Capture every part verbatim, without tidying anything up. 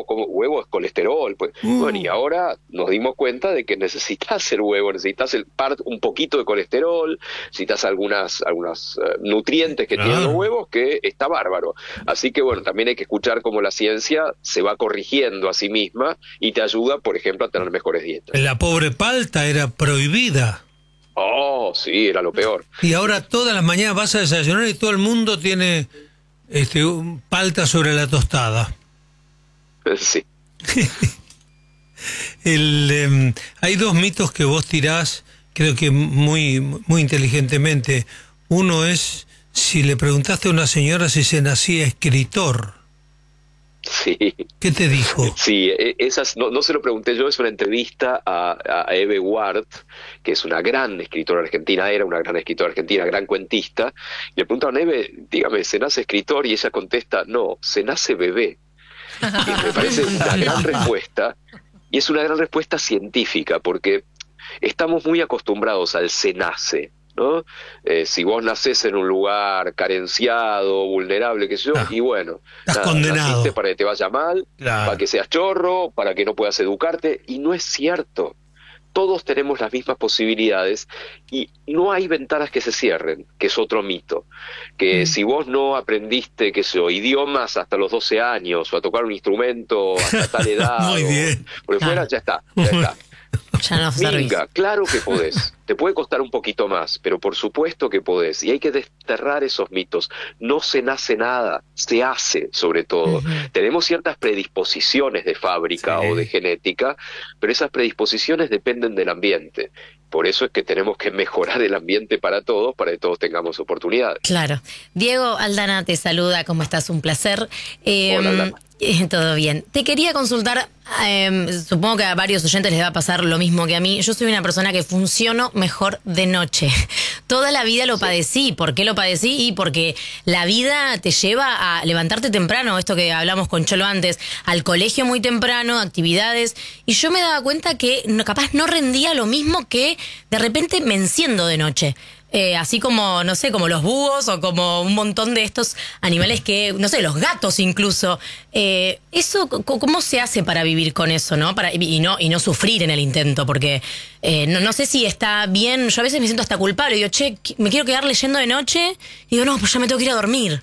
como huevo es colesterol. Pues. Uh. Bueno, y ahora nos dimos cuenta de que necesitas el huevo, necesitas el part, un poquito de colesterol, necesitas algunas, algunas uh, nutrientes que claro. tienen los huevos, que está bárbaro. Así que bueno, también hay que escuchar cómo la ciencia se va corrigiendo a sí misma y te ayuda, por ejemplo, a tener mejores dietas. La pobre palta era prohibida. Oh, sí, era lo peor. Y ahora todas las mañanas vas a desayunar y todo el mundo tiene este un palta sobre la tostada. Sí. el, eh, hay dos mitos que vos tirás, creo que muy, muy inteligentemente. Uno es, si le preguntaste a una señora si se nacía escritor. Sí. ¿Qué te dijo? Sí, esas no, no se lo pregunté yo, es una entrevista a, a Eve Ward, que es una gran escritora argentina, era una gran escritora argentina, gran cuentista. Le preguntaron, Eve, dígame, ¿se nace escritor? Y ella contesta, no, se nace bebé. Y me parece una gran respuesta, y es una gran respuesta científica, porque estamos muy acostumbrados al se nace, ¿no? Eh, si vos nacés en un lugar carenciado, vulnerable, qué sé yo, ah, y bueno, estás nada, condenado. Naciste para que te vaya mal, claro. para que seas chorro, para que no puedas educarte, y no es cierto. Todos tenemos las mismas posibilidades y no hay ventanas que se cierren, que es otro mito. Que mm. si vos no aprendiste, qué sé yo, idiomas hasta los doce años, o a tocar un instrumento hasta tal edad, Muy o, bien. por fuera, ya está, ya está. Ya no Venga, claro que podés. Te puede costar un poquito más, pero por supuesto que podés. Y hay que desterrar esos mitos. No se nace nada, se hace sobre todo. Uh-huh. Tenemos ciertas predisposiciones de fábrica sí. o de genética, pero esas predisposiciones dependen del ambiente. Por eso es que tenemos que mejorar el ambiente para todos, para que todos tengamos oportunidades. Claro. Diego Aldana te saluda, ¿cómo estás? Un placer. Eh, Hola, Aldana. Eh, todo bien. Te quería consultar, eh, supongo que a varios oyentes les va a pasar lo mismo que a mí. Yo soy una persona que funciono mejor de noche. Toda la vida lo sí. padecí. ¿Por qué lo padecí? Y porque la vida te lleva a levantarte temprano, esto que hablamos con Cholo antes, al colegio muy temprano, actividades. Y yo me daba cuenta que no, capaz no rendía lo mismo que de repente me enciendo de noche. Eh, así como, no sé, como los búhos o como un montón de estos animales que, no sé, los gatos incluso. Eh, eso, ¿cómo se hace para vivir con eso, no? Para, y no y no sufrir en el intento, porque eh, no, no sé si está bien. Yo a veces me siento hasta culpable. Digo, che, me quiero quedar leyendo de noche. Y digo, no, pues ya me tengo que ir a dormir.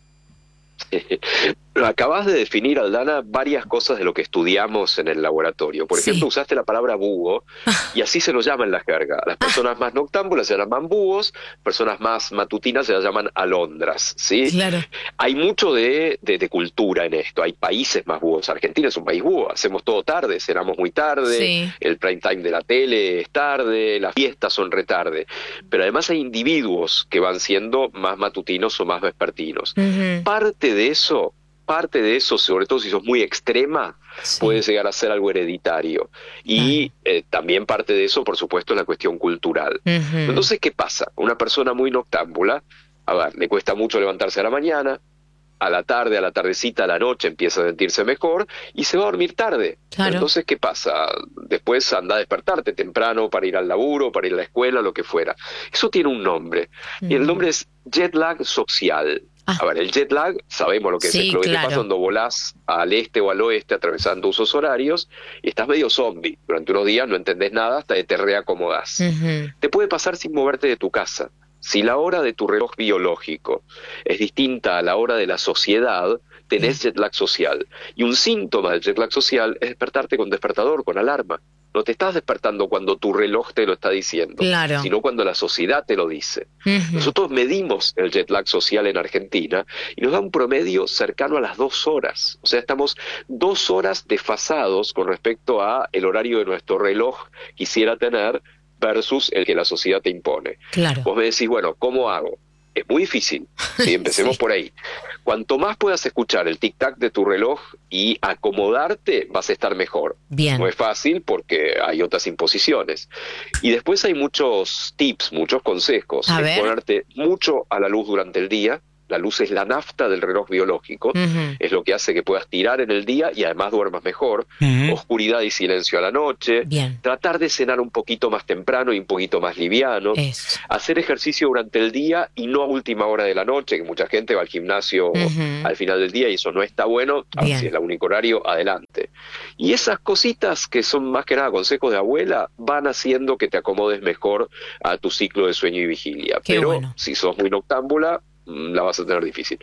Acabas de definir, Aldana, varias cosas de lo que estudiamos en el laboratorio. Por sí. ejemplo, usaste la palabra búho, y así se lo llama en la jerga. Las personas ah. más noctámbulas se llaman búhos, personas más matutinas se las llaman alondras, ¿sí? Claro. Hay mucho de, de, de cultura en esto. Hay países más búhos. Argentina es un país búho. Hacemos todo tarde, cenamos muy tarde, sí. el prime time de la tele es tarde, las fiestas son retarde. Pero además hay individuos que van siendo más matutinos o más vespertinos. Uh-huh. Parte de eso... Parte de eso, sobre todo si sos muy extrema, sí. puede llegar a ser algo hereditario. Y ah. eh, también parte de eso, por supuesto, es la cuestión cultural. Uh-huh. Entonces, ¿qué pasa? Una persona muy noctámbula, a ver, le cuesta mucho levantarse a la mañana, a la tarde, a la tardecita, a la noche empieza a sentirse mejor y se va a dormir tarde. Claro. Entonces, ¿qué pasa? Después anda a despertarte temprano para ir al laburo, para ir a la escuela, lo que fuera. Eso tiene un nombre. Uh-huh. Y el nombre es jet lag social. Ah. A ver, el jet lag, sabemos lo que sí, es, lo que claro. te pasa cuando volás al este o al oeste atravesando usos horarios y estás medio zombie. Durante unos días no entendés nada hasta que te reacomodás. Uh-huh. Te puede pasar sin moverte de tu casa. Si la hora de tu reloj biológico es distinta a la hora de la sociedad, tenés jet lag social. Y un síntoma del jet lag social es despertarte con despertador, con alarma. No te estás despertando cuando tu reloj te lo está diciendo, claro. sino cuando la sociedad te lo dice. Uh-huh. Nosotros medimos el jet lag social en Argentina y nos da un promedio cercano a las dos horas. O sea, estamos dos horas desfasados con respecto a el horario de nuestro reloj quisiera tener versus el que la sociedad te impone. Claro. Vos me decís, bueno, ¿cómo hago? Es muy difícil, ¿sí? Empecemos sí. por ahí. Cuanto más puedas escuchar el tic-tac de tu reloj y acomodarte, vas a estar mejor. Bien. No es fácil porque hay otras imposiciones. Y después hay muchos tips, muchos consejos. A ver. Ponerte mucho a la luz durante el día, La luz es la nafta del reloj biológico, uh-huh. es lo que hace que puedas tirar en el día y además duermas mejor. Uh-huh. Oscuridad y silencio a la noche. Bien. Tratar de cenar un poquito más temprano y un poquito más liviano. Eso. Hacer ejercicio durante el día y no a última hora de la noche, que mucha gente va al gimnasio uh-huh. al final del día y eso no está bueno. Bien. Si es el único horario, adelante. Y esas cositas que son más que nada consejos de abuela van haciendo que te acomodes mejor a tu ciclo de sueño y vigilia. Qué Pero bueno. si sos muy noctámbula, la vas a tener difícil.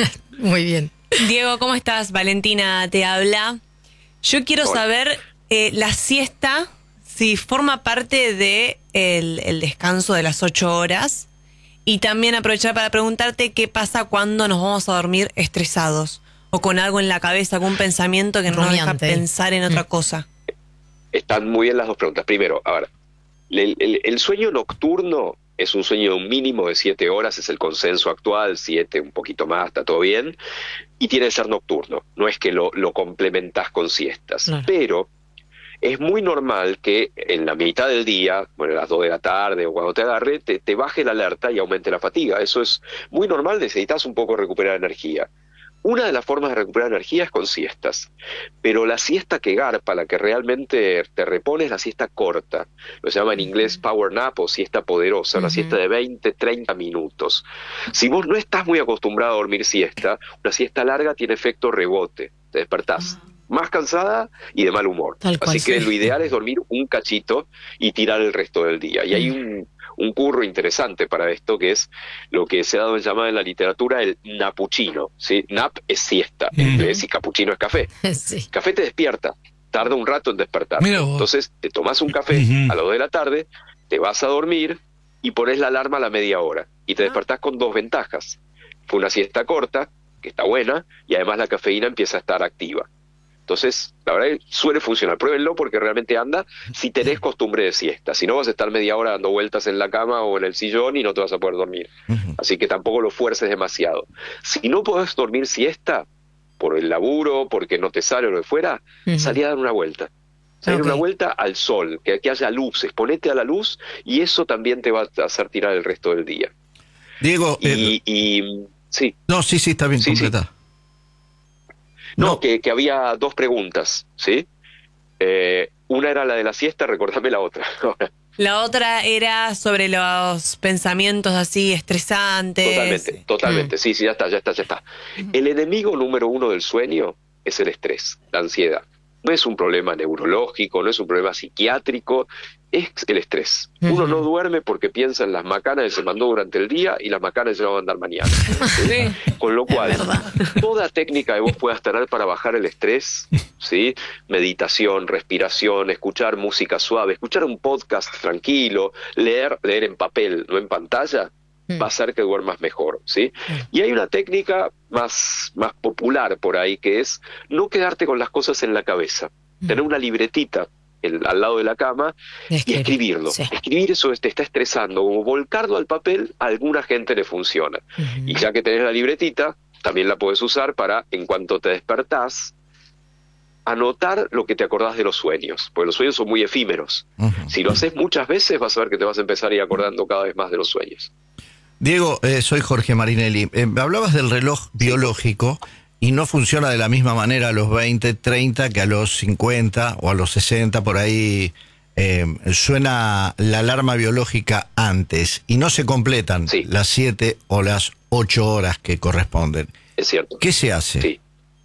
Muy bien. Diego, ¿cómo estás? Valentina te habla. Yo quiero Hola. saber, eh, la siesta, si forma parte de el, el descanso de las ocho horas, y también aprovechar para preguntarte qué pasa cuando nos vamos a dormir estresados o con algo en la cabeza, algún pensamiento que no nos deja pensar en otra mm. cosa. Están muy bien las dos preguntas. Primero, a ver, el, el, el sueño nocturno es un sueño de un mínimo de siete horas, es el consenso actual, siete, un poquito más, está todo bien, y tiene que ser nocturno, no es que lo, lo complementás con siestas, claro. Pero es muy normal que en la mitad del día, bueno, a las dos de la tarde o cuando te agarre, te, te baje la alerta y aumente la fatiga, eso es muy normal, necesitas un poco recuperar energía. Una de las formas de recuperar energía es con siestas, pero la siesta que garpa, la que realmente te repone, es la siesta corta. Lo se llama en inglés power nap o siesta poderosa, uh-huh. Una siesta de veinte, treinta minutos. Si vos no estás muy acostumbrado a dormir siesta, una siesta larga tiene efecto rebote, te despertás uh-huh. más cansada y de mal humor. Tal Así que sí. Lo ideal es dormir un cachito y tirar el resto del día. Y hay un... un curro interesante para esto, que es lo que se ha dado en llamada en la literatura el napuchino, ¿sí? Nap es siesta en inglés y cappuccino es café. Sí. Café te despierta, tarda un rato en despertar. Entonces te tomas un café uh-huh. a las dos de la tarde, te vas a dormir y pones la alarma a la media hora y te despertás con dos ventajas. Fue una siesta corta, que está buena, y además la cafeína empieza a estar activa. Entonces, la verdad es que suele funcionar. Pruébenlo porque realmente anda si tenés costumbre de siesta. Si no, vas a estar media hora dando vueltas en la cama o en el sillón y no te vas a poder dormir. Uh-huh. Así que tampoco lo fuerces demasiado. Si no podés dormir siesta, por el laburo, porque no te sale o lo que fuera, uh-huh. salí a dar una vuelta. Salir okay. una vuelta al sol, que, que haya luces. Ponete a la luz y eso también te va a hacer tirar el resto del día. Diego... Y, eh, y sí. No, sí, sí, está bien, sí, completa. Sí. No, no. Que, que había dos preguntas, ¿sí? Eh, una era la de la siesta, recordame la otra. La otra era sobre los pensamientos así estresantes. Totalmente, totalmente. Mm. Sí, sí, ya está, ya está, ya está. Mm. El enemigo número uno del sueño es el estrés, la ansiedad. No es un problema neurológico, no es un problema psiquiátrico, es el estrés. Uh-huh. Uno no duerme porque piensa en las macanas que se mandó durante el día y las macanas que se van a mandar mañana. ¿Sí? Con lo cual, toda técnica que vos puedas tener para bajar el estrés, ¿sí? Meditación, respiración, escuchar música suave, escuchar un podcast tranquilo, leer, leer en papel, no en pantalla, va a hacer que duermas mejor, ¿sí? Y hay una técnica más, más popular por ahí, que es no quedarte con las cosas en la cabeza. Tener una libretita el, al lado de la cama Escribir, y escribirlo. Sí. Escribir eso te está estresando. Como volcarlo al papel, a alguna gente le funciona. Uh-huh. Y ya que tenés la libretita, también la podés usar para, en cuanto te despertás, anotar lo que te acordás de los sueños, porque los sueños son muy efímeros. Uh-huh. Si lo haces muchas veces, vas a ver que te vas a empezar a ir acordando cada vez más de los sueños. Diego, eh, soy Jorge Marinelli. Eh, hablabas del reloj biológico y no funciona de la misma manera a los veinte, treinta que a los cincuenta o a los sesenta, por ahí eh, suena la alarma biológica antes y no se completan sí. las siete o las ocho horas que corresponden. Es cierto. ¿Qué se hace? Sí.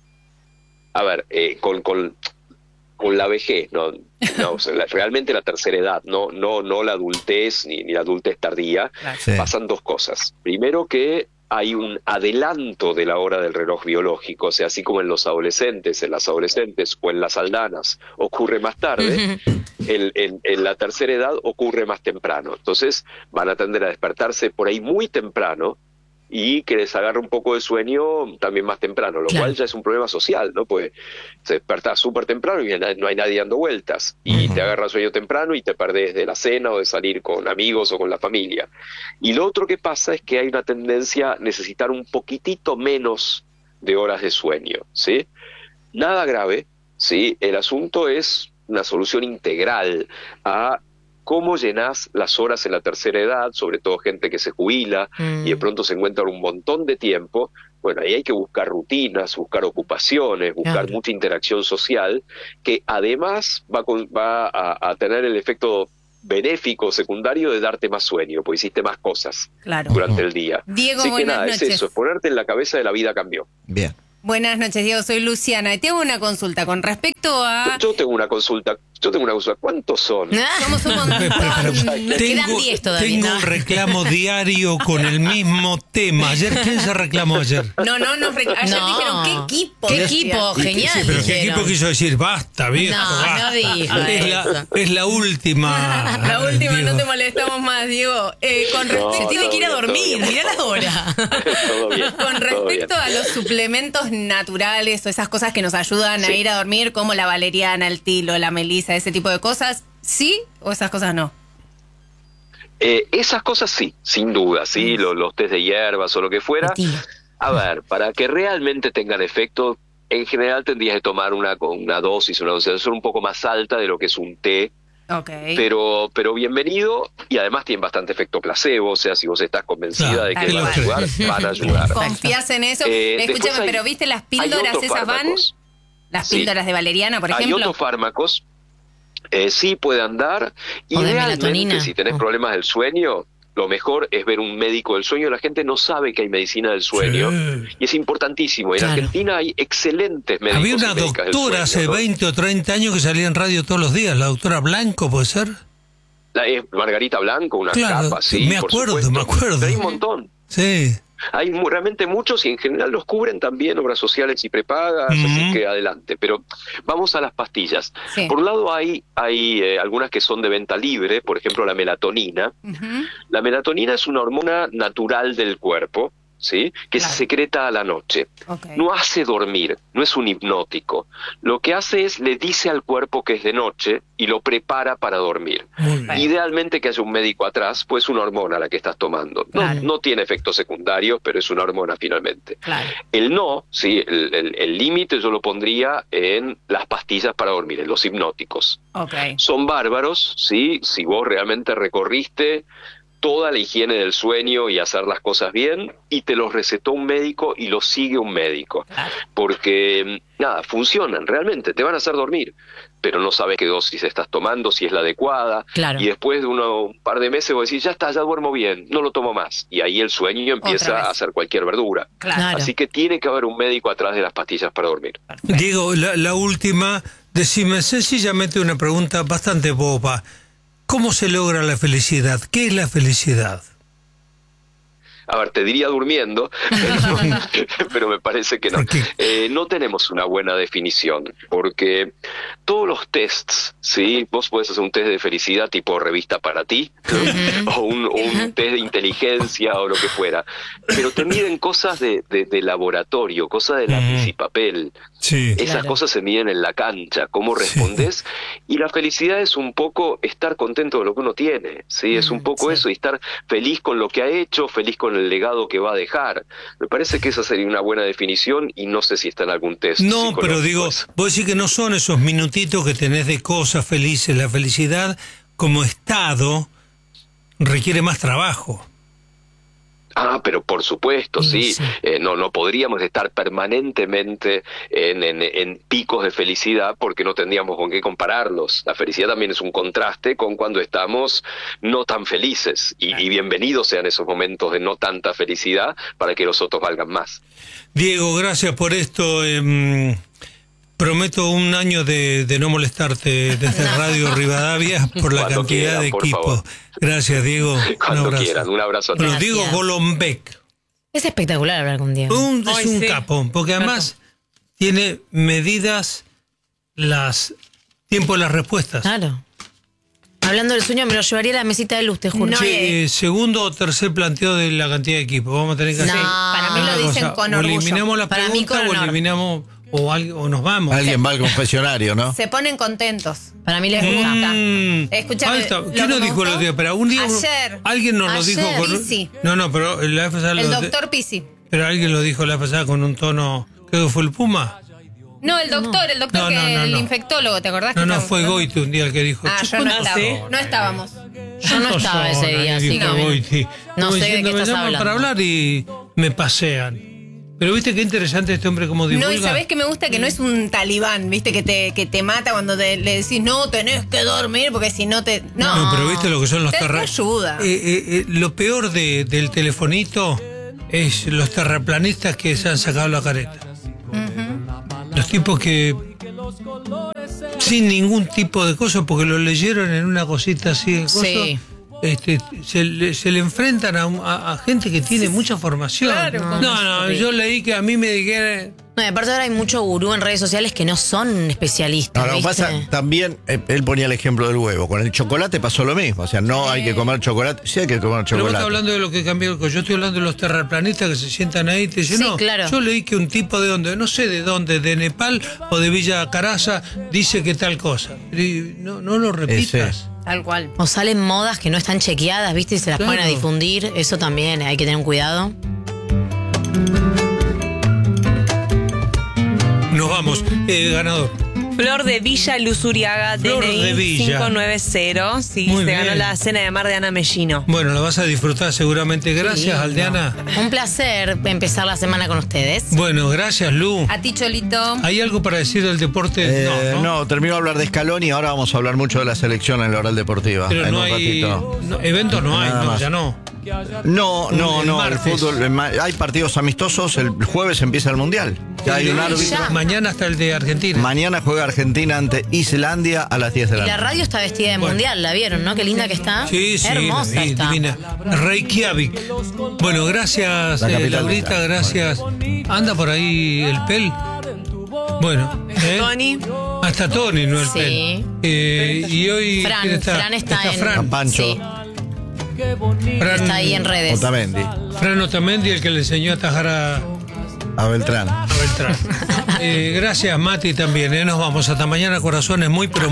A ver, eh, con, con, con la vejez, no, no o sea, la, realmente la tercera edad, no, no, no la adultez ni, ni la adultez tardía, sí. pasan dos cosas. Primero que hay un adelanto de la hora del reloj biológico, o sea, así como en los adolescentes, en las adolescentes o en las aldanas ocurre más tarde, el, en, en la tercera edad ocurre más temprano. Entonces van a tender a despertarse por ahí muy temprano y que les agarre un poco de sueño también más temprano, lo claro. cual ya es un problema social, ¿no? Pues se despertás súper temprano y no hay nadie dando vueltas, y uh-huh. te agarra sueño temprano y te perdés de la cena o de salir con amigos o con la familia. Y lo otro que pasa es que hay una tendencia a necesitar un poquitito menos de horas de sueño, ¿sí? Nada grave, ¿sí? El asunto es una solución integral a cómo llenás las horas en la tercera edad, sobre todo gente que se jubila mm. y de pronto se encuentra un montón de tiempo. Bueno, ahí hay que buscar rutinas, buscar ocupaciones, buscar claro. mucha interacción social, que además va, con, va a, a tener el efecto benéfico secundario de darte más sueño, porque hiciste más cosas claro. durante el día. Diego, Así buenas que nada, noches. Es eso, es ponerte en la cabeza de la vida cambió. Bien. Buenas noches, Diego, soy Luciana. Y te hago una consulta con respecto a... Yo, yo tengo una consulta, yo tengo una consulta. ¿Cuántos son? Somos un montón. Nos quedan diez todavía. Tengo ¿no? un reclamo diario con el mismo tema. Ayer, ¿quién se reclamó ayer? No, no, nos rec... ayer No. dijeron, ¿qué equipo? ¿Qué equipo? Genial. Sí, pero ¿qué dijeron. equipo quiso decir? Basta, viejo, No, basta. no dijo es, la, es la última. La última, Diego. no te molestamos más, Diego. Eh, con No, respecto... Se tiene que ir a todo dormir, bien, mirá la hora. Todo bien, Con todo bien. respecto a los suplementos naturales o esas cosas que nos ayudan Sí. a ir a dormir, como la valeriana, el tilo, la melisa, ese tipo de cosas, ¿sí o esas cosas no? Eh, esas cosas sí, sin duda, sí, los, los test de hierbas o lo que fuera. A ver, para que realmente tengan efecto, en general tendrías que tomar una, una dosis, una dosis un poco más alta de lo que es un té. Okay. Pero, pero bienvenido, y además tienen bastante efecto placebo, o sea, si vos estás convencida Claro, de que tal van a cual. ayudar, van a ayudar. ¿Confías en eso? Eh, Escúchame, después hay- pero ¿viste las hay píldoras otros esas van? fármacos. Las Sí. píldoras de valeriana, por Hay ejemplo. otros fármacos, eh, sí pueden dar, y O de realmente melatonina. si tenés Oh. problemas del sueño, lo mejor es ver un médico del sueño. La gente no sabe que hay medicina del sueño, Sí. y es importantísimo. En Claro. Argentina hay excelentes médicos. Había una y médicas del doctora hace sueño, ¿no? veinte o treinta años que salía en radio todos los días, la doctora Blanco, ¿puede ser? La, es Margarita Blanco, una Claro, capa, sí, me por acuerdo, supuesto. me acuerdo. Pero hay un montón. Sí. Hay mu- realmente muchos, y en general los cubren también obras sociales y prepagas, Ujú. así que adelante. Pero vamos a las pastillas. Sí. Por un lado hay, hay eh, algunas que son de venta libre, por ejemplo la melatonina. Ujú. La melatonina es una hormona natural del cuerpo, ¿sí? Que Claro. se secreta a la noche. Ok. No hace dormir, no es un hipnótico. Lo que hace es le dice al cuerpo que es de noche y lo prepara para dormir. Muy bien. Idealmente que haya un médico atrás, pues es una hormona la que estás tomando. No, Claro. no tiene efectos secundarios, pero es una hormona finalmente. Claro. El no, sí, el el- el límite yo lo pondría en las pastillas para dormir, en los hipnóticos. Ok. Son bárbaros, sí, si vos realmente recorriste toda la higiene del sueño y hacer las cosas bien, y te los recetó un médico y los sigue un médico. Claro. Porque, nada, funcionan, realmente, te van a hacer dormir, pero no sabes qué dosis estás tomando, si es la adecuada, Claro. y después de uno, un par de meses vos decís, ya está, ya duermo bien, no lo tomo más, y ahí el sueño Otra empieza vez. a hacer cualquier verdura. Claro. Claro. Así que tiene que haber un médico atrás de las pastillas para dormir. Perfecto. Diego, la, la última, decime sencillamente una pregunta bastante boba. ¿Cómo se logra la felicidad? ¿Qué es la felicidad? A ver, te diría durmiendo, pero, pero me parece que no. ¿Por qué? Eh, no tenemos una buena definición, porque todos los tests, ¿sí? Vos podés hacer un test de felicidad tipo revista para ti, ¿no? o un, un test de inteligencia o lo que fuera, pero te miden cosas de, de, de laboratorio, cosas de lápiz y papel. Sí. Esas Claro. cosas se miden en la cancha, cómo respondes, y la felicidad es un poco estar contento de lo que uno tiene, ¿sí? Es un poco sí. eso, y estar feliz con lo que ha hecho, feliz con el legado que va a dejar. Me parece que esa sería una buena definición, y no sé si está en algún test. No, pero digo, psicológico. vos decís que no son esos minutitos que tenés de cosas felices. La felicidad como estado requiere más trabajo. Ah, pero por supuesto, sí. Sí, sí. Eh, no, no podríamos estar permanentemente en, en, en picos de felicidad, porque no tendríamos con qué compararlos. La felicidad también es un contraste con cuando estamos no tan felices. Y, y bienvenidos sean esos momentos de no tanta felicidad para que los otros valgan más. Diego, gracias por esto. eh, prometo un año de, de no molestarte desde Radio Rivadavia por la Cuando cantidad quieran, de por equipo. favor. Gracias, Diego. Un Cuando abrazo. quieran. Un abrazo a todos. Bueno, Diego Gracias. Golombek. Es espectacular hablar con Diego. Un, es Ay, un sí. capo, porque además tiene medidas las tiempo de las respuestas. Claro. Hablando del sueño, me lo llevaría a la mesita de luz, te juro. No, Che, eh, segundo o tercer planteo de la cantidad de equipos. Vamos a tener que No. hacer. Para mí una lo dicen cosa, con o orgullo. eliminamos la Para mí pregunta con o honor. eliminamos o, algo- o nos vamos. Alguien va al confesionario, ¿no? Se ponen contentos. Para mí les gusta. Mm. Escúchame, Ahí está. lo ¿Quién que nos me dijo el gustó? otro día? Pero un día Ayer. alguien nos lo Ayer. dijo con Pisi. no, no, pero la vez pasada El lo- doctor Pisi. pero alguien lo dijo la vez pasada con un tono, creo que fue el Puma. No, el doctor, el doctor No, que no, no, el no. infectólogo, ¿te acordás? No, que no, estábamos fue hablando? Goiti un día el que dijo. Ah, "Che, yo no ¿cuántas estaba. horas?". No estábamos. Yo no estaba ese Horas, día, y así dijo que... Goiti. No Como sé de diciendo, qué me estás llaman hablando. para hablar y me pasean. Pero viste qué interesante este hombre como divulga. No, y sabés que me gusta que no es un talibán, viste, que te, que te mata cuando te- le decís, no, tenés que dormir, porque si no te... No, No, pero viste lo que son los Te- te terraplanistas. ayuda. Lo peor de- del telefonito es los terraplanistas que se han sacado la careta. Los tipos que sin ningún tipo de cosa, porque lo leyeron en una cosita así de cosas, Sí. este, se, le, se le enfrentan a, un- a- a gente que tiene mucha formación. Claro, no, como no, yo leí que a mí me dijeron... No, y aparte ahora hay mucho gurú en redes sociales que no son especialistas. No, lo que ¿viste? pasa, también, eh, él ponía el ejemplo del huevo. Con el chocolate pasó lo mismo. O sea, no hay que comer chocolate. Sí hay que comer Pero vos chocolate. estás hablando de lo que cambió. Yo estoy hablando de los terraplanistas que se sientan ahí y te dicen, Sí, no, claro. yo leí que un tipo de donde, no sé de dónde, de Nepal o de Villa Caraza, dice que tal cosa. Y no, no lo repitas. Ese. Tal cual. O salen modas que no están chequeadas, ¿viste? Y se las Claro. ponen a difundir. Eso también hay que tener un cuidado. Nos vamos. Eh, ganador. Flor de Villa Luzuriaga, Flor D N I de Villa. cinco nueve cero. Sí, Muy se bien. ganó la cena de mar de Ana Mellino. Bueno, la vas a disfrutar seguramente. Gracias, Aldeana. Un placer empezar la semana con ustedes. Bueno, gracias, Lu. A ti, Cholito. ¿Hay algo para decir del deporte? Eh, no, no, no. termino de hablar de Scaloni y ahora vamos a hablar mucho de la selección en la oral deportiva. Pero en no un hay... ratito. no, eventos no hay, Nada no, más. ya no. No, no, El no, el martes. fútbol, el ma- hay partidos amistosos, el jueves empieza el Mundial. Ya hay un Ya. árbitro. Mañana hasta el de Argentina. Mañana juega Argentina ante Islandia a las diez de la Y la noche. radio está vestida de Bueno. mundial, ¿la vieron, no? Qué linda que está. Sí, sí, Hermosa la vi, está. divina. Reykjavik. Bueno, gracias, La eh, capital Laurita, está. gracias. Anda por ahí el Pel. Bueno, ¿eh? Tony. Hasta Tony, no el Sí. Pel. Eh, y hoy Fran, ¿quién está? Fran está, en... Fran. Pancho. Sí, Fran, está ahí en redes. Otamendi, Fran Otamendi, el que le enseñó a atajar a, a Beltrán. a Beltrán. Eh, gracias, Mati, también. ¿eh? Nos vamos hasta mañana, corazones, muy pero